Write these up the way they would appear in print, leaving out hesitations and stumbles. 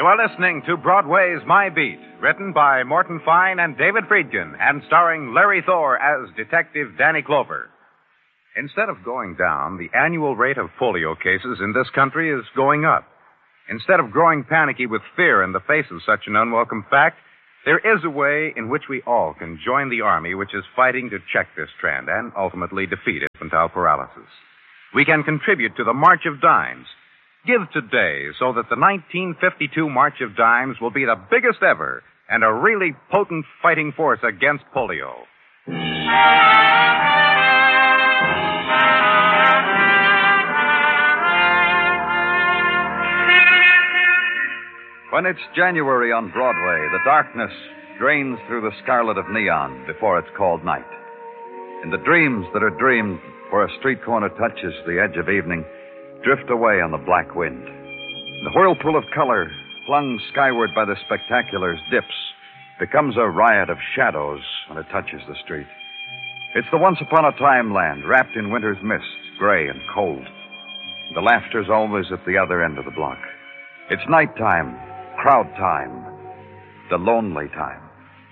You are listening to Broadway's My Beat, written by Morton Fine and David Friedkin, and starring Larry Thor as Detective Danny Clover. Instead of going down, the annual rate of polio cases in this country is going up. Instead of growing panicky with fear in the face of such an unwelcome fact, there is a way in which we all can join the Army which is fighting to check this trend and ultimately defeat infantile paralysis. We can contribute to the March of Dimes. Give today so that the 1952 March of Dimes will be the biggest ever and a really potent fighting force against polio. When it's January on Broadway, the darkness drains through the scarlet of neon before it's called night. And the dreams that are dreamed where a street corner touches the edge of evening drift away on the black wind. The whirlpool of color flung skyward by the spectaculars dips, becomes a riot of shadows when it touches the street. It's the once-upon-a-time land wrapped in winter's mist, gray and cold. The laughter's always at the other end of the block. It's nighttime, crowd time, the lonely time.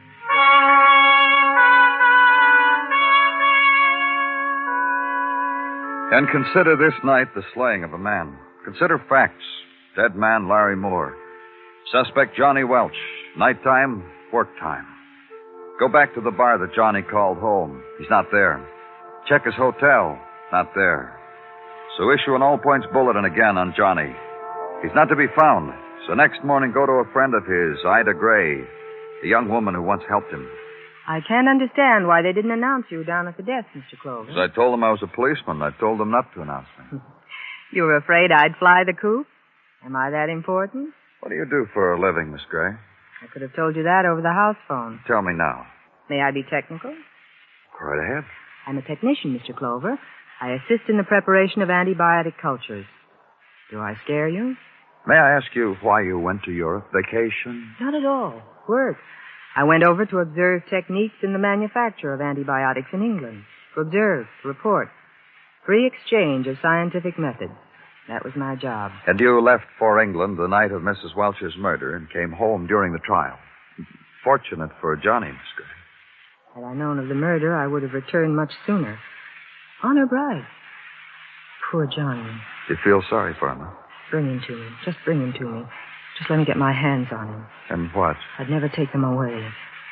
And consider this night the slaying of a man. Consider facts. Dead man Larry Moore. Suspect Johnny Welch. Nighttime, work time. Go back to the bar that Johnny called home. He's not there. Check his hotel. Not there. So issue an all-points bulletin again on Johnny. He's not to be found. So next morning go to a friend of his, Ida Gray, the young woman who once helped him. I can't understand why they didn't announce you down at the desk, Mr. Clover. I told them I was a policeman. I told them not to announce me. You were afraid I'd fly the coop? Am I that important? What do you do for a living, Miss Gray? I could have told you that over the house phone. Tell me now. May I be technical? Go right ahead. I'm a technician, Mr. Clover. I assist in the preparation of antibiotic cultures. Do I scare you? May I ask you why you went to Europe? Vacation? Not at all. Work. I went over to observe techniques in the manufacture of antibiotics in England. To observe, to report. Free exchange of scientific methods. That was my job. And you left for England the night of Mrs. Welch's murder and came home during the trial. Fortunate for Johnny, Miss Gray. Had I known of the murder, I would have returned much sooner. Honor bright. Poor Johnny. You feel sorry for him, huh? Bring him to me. Just bring him to me. Just let me get my hands on him. And what? I'd never take them away.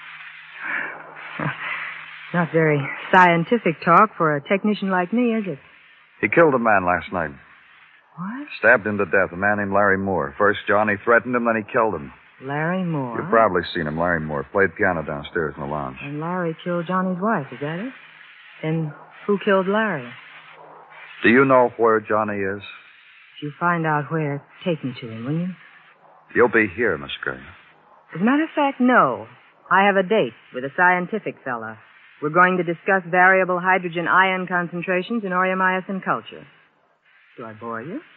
Not very scientific talk for a technician like me, is it? He killed a man last night. What? Stabbed him to death, a man named Larry Moore. First, Johnny threatened him, then he killed him. Larry Moore? You've probably seen him, Larry Moore. Played piano downstairs in the lounge. And Larry killed Johnny's wife, is that it? Then who killed Larry? Do you know where Johnny is? If you find out where, take me to him, will you? You'll be here, Miss Gray. As a matter of fact, no. I have a date with a scientific fella. We're going to discuss variable hydrogen ion concentrations in oreomycin culture. Do I bore you?